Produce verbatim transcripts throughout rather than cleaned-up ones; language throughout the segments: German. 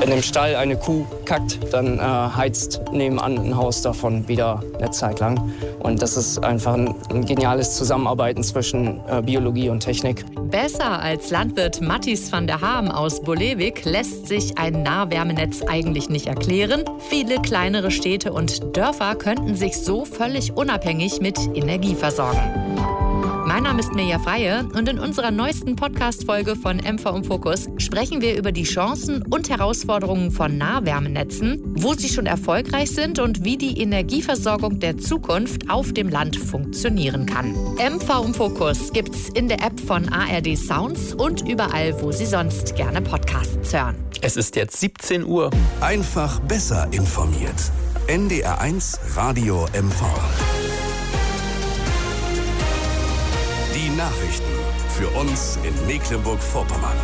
Wenn im Stall eine Kuh kackt, dann äh, heizt nebenan ein Haus davon wieder eine Zeit lang. Und das ist einfach ein, ein geniales Zusammenarbeiten zwischen äh, Biologie und Technik. Besser als Landwirt Matthijs van der Haam aus Bolewik lässt sich ein Nahwärmenetz eigentlich nicht erklären. Viele kleinere Städte und Dörfer könnten sich so völlig unabhängig mit Energie versorgen. Mein Name ist Mirja Freie und in unserer neuesten Podcast-Folge von M V im Fokus sprechen wir über die Chancen und Herausforderungen von Nahwärmenetzen, wo sie schon erfolgreich sind und wie die Energieversorgung der Zukunft auf dem Land funktionieren kann. M V im Fokus gibt's in der App von A R D Sounds und überall, wo Sie sonst gerne Podcasts hören. Es ist jetzt siebzehn Uhr. Einfach besser informiert. N D R eins Radio M V. Die Nachrichten für uns in Mecklenburg-Vorpommern.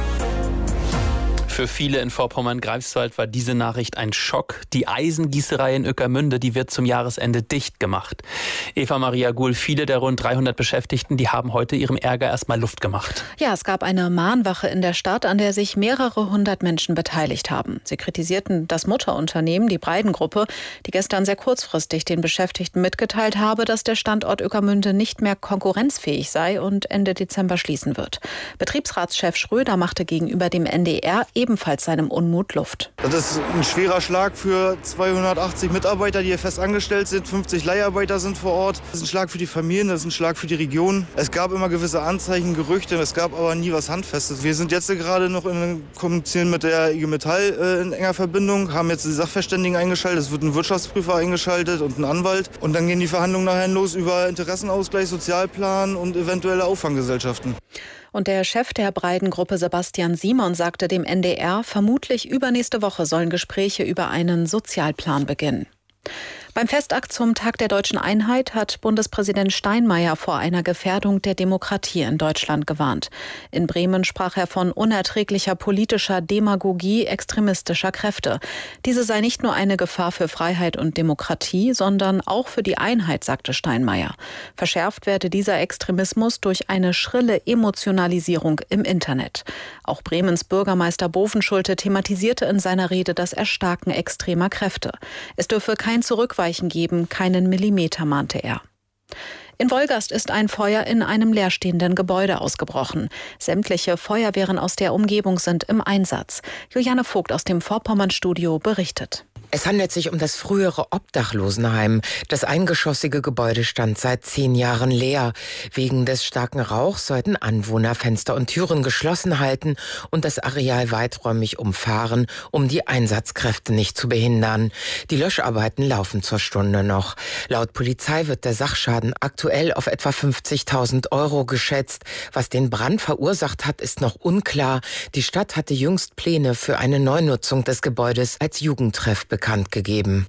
Für viele in Vorpommern-Greifswald war diese Nachricht ein Schock. Die Eisengießerei in Ueckermünde, die wird zum Jahresende dicht gemacht. Eva Maria Guhl, viele der rund dreihundert Beschäftigten, die haben heute ihrem Ärger erstmal Luft gemacht. Ja, es gab eine Mahnwache in der Stadt, an der sich mehrere hundert Menschen beteiligt haben. Sie kritisierten das Mutterunternehmen, die Breiden-Gruppe, die gestern sehr kurzfristig den Beschäftigten mitgeteilt habe, dass der Standort Ueckermünde nicht mehr konkurrenzfähig sei und Ende Dezember schließen wird. Betriebsratschef Schröder machte gegenüber dem N D R ebenfalls seinem Unmut Luft. Das ist ein schwerer Schlag für zweihundertachtzig Mitarbeiter, die hier fest angestellt sind. fünfzig Leiharbeiter sind vor Ort. Das ist ein Schlag für die Familien, das ist ein Schlag für die Region. Es gab immer gewisse Anzeichen, Gerüchte, es gab aber nie was Handfestes. Wir sind jetzt gerade noch in Kommunizieren mit der I G Metall äh, in enger Verbindung, haben jetzt die Sachverständigen eingeschaltet, es wird ein Wirtschaftsprüfer eingeschaltet und ein Anwalt. Und dann gehen die Verhandlungen nachher los über Interessenausgleich, Sozialplan und eventuelle Auffanggesellschaften. Und der Chef der Breiden-Gruppe, Sebastian Simon, sagte dem N D R, vermutlich übernächste Woche sollen Gespräche über einen Sozialplan beginnen. Beim Festakt zum Tag der Deutschen Einheit hat Bundespräsident Steinmeier vor einer Gefährdung der Demokratie in Deutschland gewarnt. In Bremen sprach er von unerträglicher politischer Demagogie extremistischer Kräfte. Diese sei nicht nur eine Gefahr für Freiheit und Demokratie, sondern auch für die Einheit, sagte Steinmeier. Verschärft werde dieser Extremismus durch eine schrille Emotionalisierung im Internet. Auch Bremens Bürgermeister Bovenschulte thematisierte in seiner Rede das Erstarken extremer Kräfte. Es dürfe kein Zurückweichen geben, keinen Millimeter, mahnte er. In Wolgast ist ein Feuer in einem leerstehenden Gebäude ausgebrochen. Sämtliche Feuerwehren aus der Umgebung sind im Einsatz. Juliane Vogt aus dem Vorpommern-Studio berichtet. Es handelt sich um das frühere Obdachlosenheim. Das eingeschossige Gebäude stand seit zehn Jahren leer. Wegen des starken Rauchs sollten Anwohner Fenster und Türen geschlossen halten und das Areal weiträumig umfahren, um die Einsatzkräfte nicht zu behindern. Die Löscharbeiten laufen zur Stunde noch. Laut Polizei wird der Sachschaden aktuell auf etwa fünfzigtausend Euro geschätzt. Was den Brand verursacht hat, ist noch unklar. Die Stadt hatte jüngst Pläne für eine Neunutzung des Gebäudes als Jugendtreff bekannt gegeben.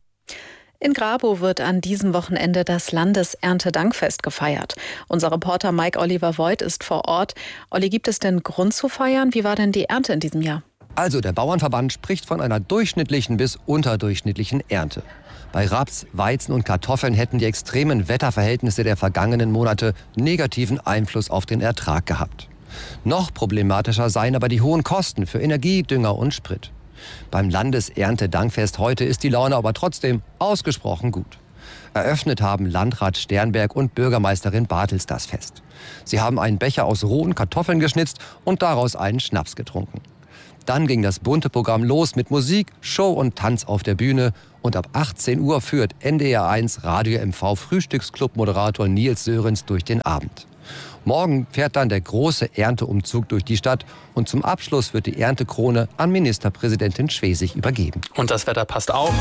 In Grabow wird an diesem Wochenende das Landeserntedankfest gefeiert. Unser Reporter Mike Oliver Voigt ist vor Ort. Olli, gibt es denn Grund zu feiern? Wie war denn die Ernte in diesem Jahr? Also der Bauernverband spricht von einer durchschnittlichen bis unterdurchschnittlichen Ernte. Bei Raps, Weizen und Kartoffeln hätten die extremen Wetterverhältnisse der vergangenen Monate negativen Einfluss auf den Ertrag gehabt. Noch problematischer seien aber die hohen Kosten für Energie, Dünger und Sprit. Beim Landeserntedankfest heute ist die Laune aber trotzdem ausgesprochen gut. Eröffnet haben Landrat Sternberg und Bürgermeisterin Bartels das Fest. Sie haben einen Becher aus rohen Kartoffeln geschnitzt und daraus einen Schnaps getrunken. Dann ging das bunte Programm los mit Musik, Show und Tanz auf der Bühne. Und ab achtzehn Uhr führt N D R eins Radio M V Frühstücksclub-Moderator Nils Sörenz durch den Abend. Morgen fährt dann der große Ernteumzug durch die Stadt und zum Abschluss wird die Erntekrone an Ministerpräsidentin Schwesig übergeben. Und das Wetter passt auch.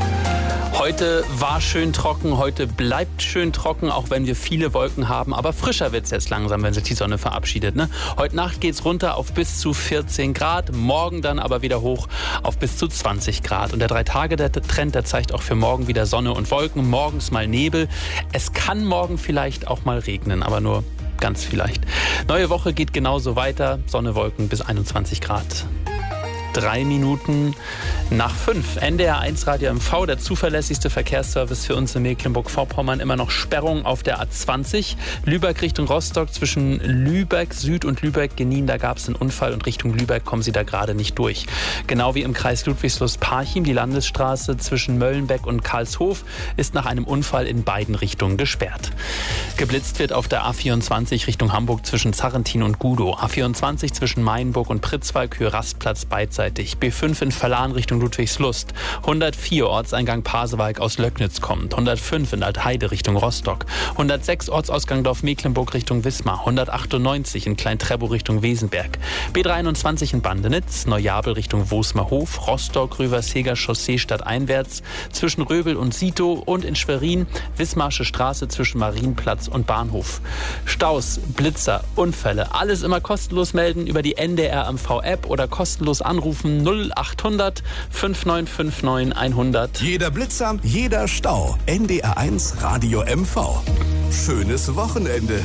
Heute war schön trocken, heute bleibt schön trocken, auch wenn wir viele Wolken haben. Aber frischer wird es jetzt langsam, wenn sich die Sonne verabschiedet. Ne? Heute Nacht geht es runter auf bis zu vierzehn Grad, morgen dann aber wieder hoch auf bis zu zwanzig Grad. Und der Drei-Tage-Trend, der zeigt auch für morgen wieder Sonne und Wolken, morgens mal Nebel. Es kann morgen vielleicht auch mal regnen, aber nur ganz vielleicht. Neue Woche geht genauso weiter, Sonne, Wolken bis einundzwanzig Grad. Drei Minuten Nach fünf. N D R eins Radio M V, der zuverlässigste Verkehrsservice für uns in Mecklenburg-Vorpommern. Immer noch Sperrung auf der A zwanzig. Lübeck Richtung Rostock, zwischen Lübeck Süd und Lübeck-Genin. Da gab es einen Unfall und Richtung Lübeck kommen Sie da gerade nicht durch. Genau wie im Kreis Ludwigslust-Parchim. Die Landesstraße zwischen Möllenbeck und Karlshof ist nach einem Unfall in beiden Richtungen gesperrt. Geblitzt wird auf der A vierundzwanzig Richtung Hamburg zwischen Zarrentin und Gudow. A vierundzwanzig zwischen Mainburg und Pritzwalk, Höhe Rastplatz beidseitig. B fünf in Verlan Richtung Ludwigslust. hundertvier Ortseingang Pasewalk aus Löcknitz kommend. hundertfünf in Altheide Richtung Rostock. hundertsechs Ortsausgang Dorf Mecklenburg Richtung Wismar. hundertachtundneunzig in Klein-Trebow Richtung Wesenberg. B dreiundzwanzig in Bandenitz. Neujabel Richtung Wosmerhof. Rostock Rüversheger Chaussee stadteinwärts. Zwischen Röbel und Sito und in Schwerin Wismarsche Straße zwischen Marienplatz und Bahnhof. Staus, Blitzer, Unfälle. Alles immer kostenlos melden über die N D R M V-App oder kostenlos anrufen null achthundert fünfundneunzig neunundfünfzig hundert. Jeder Blitzer, jeder Stau. N D R eins Radio M V. Schönes Wochenende.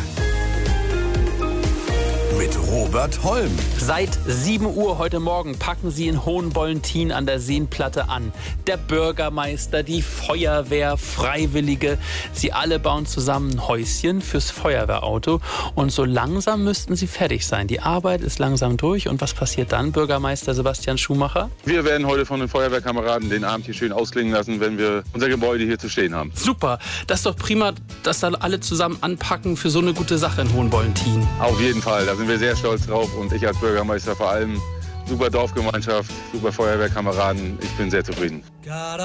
Mit Robert Holm. Seit sieben Uhr heute Morgen packen Sie in Hohenbollentin an der Seenplatte an. Der Bürgermeister, die Feuerwehr, Freiwillige. Sie alle bauen zusammen ein Häuschen fürs Feuerwehrauto. Und so langsam müssten sie fertig sein. Die Arbeit ist langsam durch. Und was passiert dann, Bürgermeister Sebastian Schumacher? Wir werden heute von den Feuerwehrkameraden den Abend hier schön ausklingen lassen, wenn wir unser Gebäude hier zu stehen haben. Super. Das ist doch prima, dass da alle zusammen anpacken für so eine gute Sache in Hohenbollentin. Auf jeden Fall. Da sind wir sehr stolz drauf und ich als Bürgermeister vor allem. Super Dorfgemeinschaft, super Feuerwehrkameraden. Ich bin sehr zufrieden.